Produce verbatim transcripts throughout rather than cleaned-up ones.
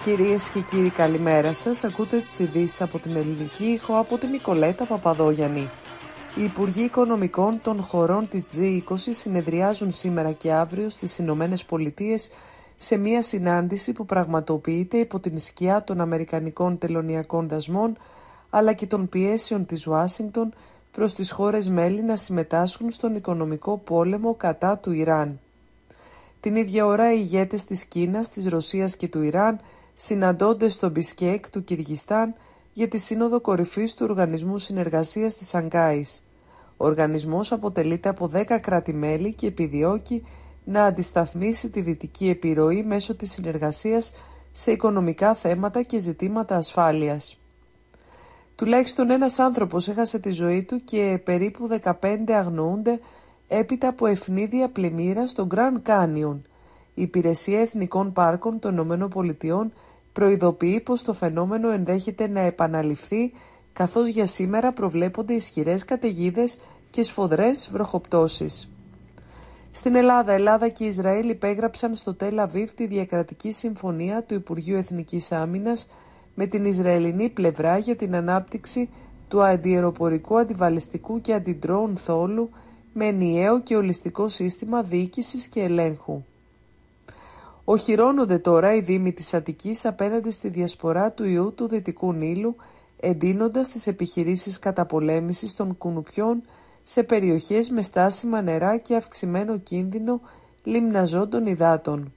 Κυρίες και κύριοι, καλημέρα σας. Ακούτε τις ειδήσεις από την Ελληνική Ήχο από την Νικολέτα Παπαδόγιαννη. Οι Υπουργοί Οικονομικών των χωρών της τζι είκοσι συνεδριάζουν σήμερα και αύριο στις Ηνωμένες Πολιτείες σε μια συνάντηση που πραγματοποιείται υπό την σκιά των Αμερικανικών τελωνειακών δασμών αλλά και των πιέσεων της Ουάσιγκτον προς τις χώρες μέλη να συμμετάσχουν στον οικονομικό πόλεμο κατά του Ιράν. Την ίδια ώρα οι ηγέτες της Κίνας, της Ρωσίας και του Ιράν συναντώνται στο Μπισκέκ του Κυργιστάν για τη Σύνοδο Κορυφής του Οργανισμού Συνεργασίας της Σανγκάης. Ο οργανισμός αποτελείται από δέκα κράτη-μέλη και επιδιώκει να αντισταθμίσει τη δυτική επιρροή μέσω της συνεργασίας σε οικονομικά θέματα και ζητήματα ασφάλειας. Τουλάχιστον ένας άνθρωπος έχασε τη ζωή του και περίπου δεκαπέντε αγνοούνται έπειτα από ευνίδια πλημμύρα στο Grand Canyon. Η Υπηρεσία Εθνικών Πάρκων των ΗΠΑ προειδοποιεί πως το φαινόμενο ενδέχεται να επαναληφθεί, καθώς για σήμερα προβλέπονται ισχυρές καταιγίδες και σφοδρές βροχοπτώσεις. Στην Ελλάδα, Ελλάδα και Ισραήλ υπέγραψαν στο Τελ Αβίβ τη διακρατική συμφωνία του Υπουργείου Εθνικής Άμυνας με την Ισραηλινή πλευρά για την ανάπτυξη του αντιεροπορικού, αντιβαλιστικού και αντιντρόουν θόλου με ενιαίο και ολιστικό σύστημα διοίκησης και ελέγχου. Οχυρώνονται τώρα οι δήμοι της Αττικής απέναντι στη διασπορά του ιού του Δυτικού Νείλου, εντείνοντας τις επιχειρήσεις καταπολέμησης των κουνουπιών σε περιοχές με στάσιμα νερά και αυξημένο κίνδυνο λιμναζόντων υδάτων.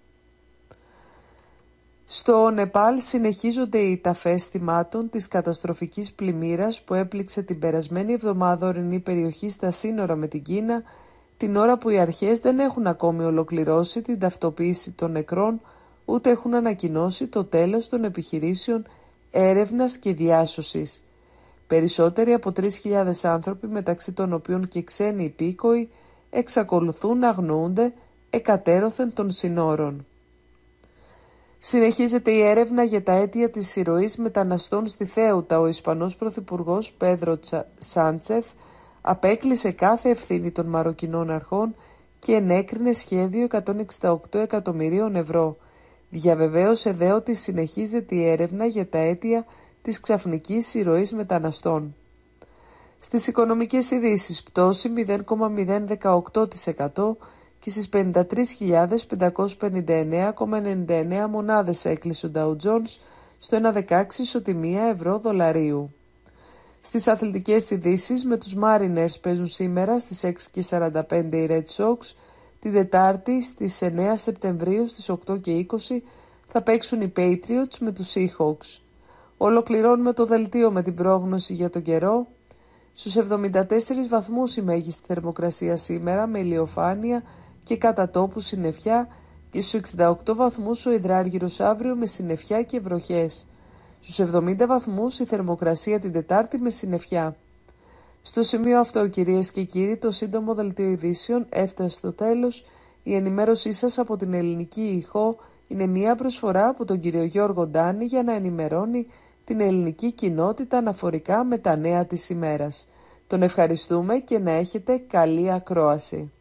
Στο Νεπάλ συνεχίζονται οι ταφές θυμάτων της καταστροφικής πλημμύρας που έπληξε την περασμένη εβδομάδα ορεινή περιοχή στα σύνορα με την Κίνα, την ώρα που οι αρχές δεν έχουν ακόμη ολοκληρώσει την ταυτοποίηση των νεκρών, ούτε έχουν ανακοινώσει το τέλος των επιχειρήσεων έρευνας και διάσωσης. Περισσότεροι από τρεις χιλιάδες άνθρωποι, μεταξύ των οποίων και ξένοι υπήκοοι, εξακολουθούν να αγνοούνται εκατέρωθεν των συνόρων. Συνεχίζεται η έρευνα για τα αίτια της εισρωής μεταναστών στη Θέουτα. Ο Ισπανός Πρωθυπουργός Πέδρο Σάντσεφ απέκλεισε κάθε ευθύνη των Μαροκινών αρχών και ενέκρινε σχέδιο εκατόν εξήντα οκτώ εκατομμυρίων ευρώ. Διαβεβαίωσε δε ότι συνεχίζεται η έρευνα για τα αίτια της ξαφνικής εισρωής μεταναστών. Στις οικονομικές ειδήσεις, πτώση μηδέν κόμμα μηδέν δεκαοκτώ τοις εκατό και στις πενήντα τρεις χιλιάδες πεντακόσιες πενήντα εννέα κόμμα ενενήντα εννέα μονάδες έκλεισε ο Dow Jones στο ένα κόμμα δεκαέξι ισοτιμία ευρώ δολαρίου. Στις αθλητικές ειδήσεις, με τους Mariners παίζουν σήμερα στις έξι και σαράντα πέντε οι Red Sox, την Τετάρτη στις εννέα Σεπτεμβρίου στις οκτώ και είκοσι θα παίξουν οι Patriots με τους Seahawks. Ολοκληρώνουμε το δελτίο με την πρόγνωση για τον καιρό. Στους εβδομήντα τέσσερις βαθμούς η μέγιστη θερμοκρασία σήμερα με ηλιοφάνεια και κατά τόπου συννεφιά και στους εξήντα οκτώ βαθμούς ο υδράργυρος αύριο με συννεφιά και βροχές. Στους εβδομήντα βαθμούς η θερμοκρασία την Τετάρτη με συννεφιά. Στο σημείο αυτό, κυρίες και κύριοι, το σύντομο δελτίο ειδήσεων έφτασε στο τέλος. Η ενημέρωσή σας από την Ελληνική Ήχο είναι μια προσφορά από τον κύριο Γιώργο Ντάνη για να ενημερώνει την ελληνική κοινότητα αναφορικά με τα νέα της ημέρας. Τον ευχαριστούμε και να έχετε καλή ακρόαση.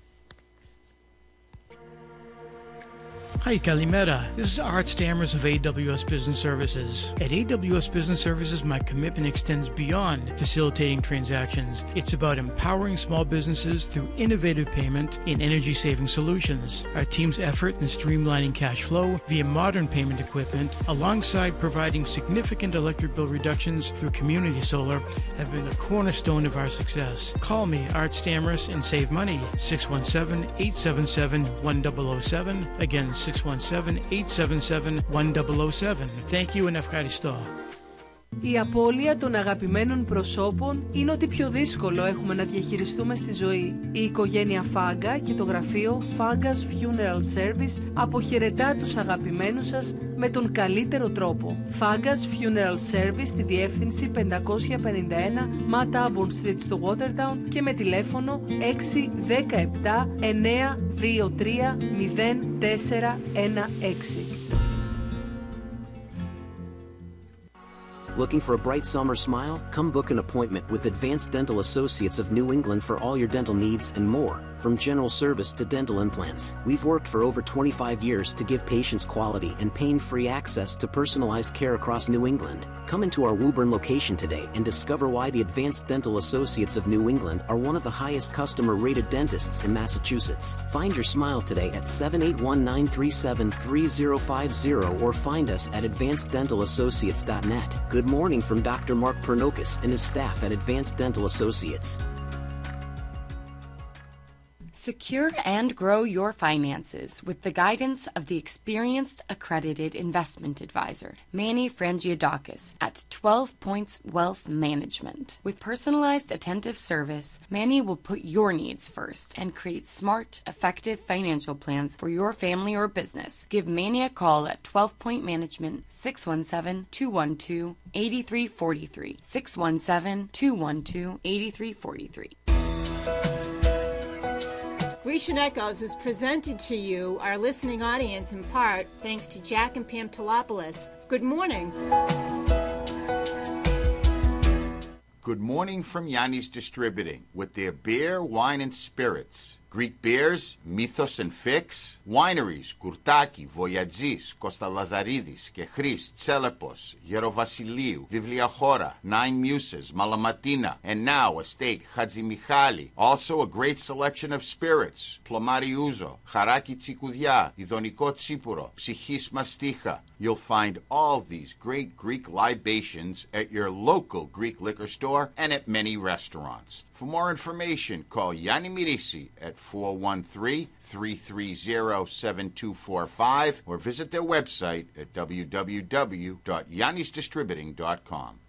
Hi, Kalimera. This is Art Stammers of A W S Business Services. At A W S Business Services, my commitment extends beyond facilitating transactions. It's about empowering small businesses through innovative payment and energy-saving solutions. Our team's effort in streamlining cash flow via modern payment equipment, alongside providing significant electric bill reductions through community solar, have been the cornerstone of our success. Call me, Art Stammers, and save money. six one seven, eight seven seven, one zero zero seven. Again, six one seven, eight seven seven, one zero zero seven. Thank you and ευχαριστώ. Η απώλεια των αγαπημένων προσώπων είναι ό,τι πιο δύσκολο έχουμε να διαχειριστούμε στη ζωή. Η οικογένεια Φάγκα και το γραφείο Fagga's Funeral Service αποχαιρετά τους αγαπημένους σας με τον καλύτερο τρόπο. Fagga's Funeral Service στη διεύθυνση πεντακόσια πενήντα ένα Matt Auburn Street στο Watertown και με τηλέφωνο έξι ένα επτά εννέα δύο τρία μηδέν τέσσερα ένα έξι. Looking for a bright summer smile? Come book an appointment with Advanced Dental Associates of New England for all your dental needs and more. From general service to dental implants, we've worked for over twenty-five years to give patients quality and pain-free access to personalized care across New England. Come into our Woburn location today and discover why the Advanced Dental Associates of New England are one of the highest customer-rated dentists in Massachusetts. Find your smile today at seven eight one, nine three seven, three zero five zero or find us at advanced dental associates dot net. Good morning from Doctor Mark Pernokis and his staff at Advanced Dental Associates. Secure and grow your finances with the guidance of the experienced accredited investment advisor, Manny Frangiadakis at twelve Points Wealth Management. With personalized attentive service, Manny will put your needs first and create smart, effective financial plans for your family or business. Give Manny a call at twelve Point Management, six one seven, two one two, eight three four three, six one seven, two one two, eight three four three. Grecian Echoes is presented to you, our listening audience, in part thanks to Jack and Pam Telopoulos. Good morning. Good morning from Yanni's Distributing with their beer, wine, and spirits. Greek beers, Mythos and Fix, wineries, Kurtaki, Voyagis, Kostalazaridis, Kechris, Tselepos, Gerovasiliou, Vivliachora, Nine Muses, Malamatina, and now Estate Hadzi Michali. Also a great selection of spirits, Plomari Ouzo, Haraki Tsikoudia, Idoniko Tsipuro, Psychis Masticha. You'll find all these great Greek libations at your local Greek liquor store and at many restaurants. For more information, call Yanni Mirisi at four one three, three three zero, seven two four five or visit their website at w w w dot yannis distributing dot com.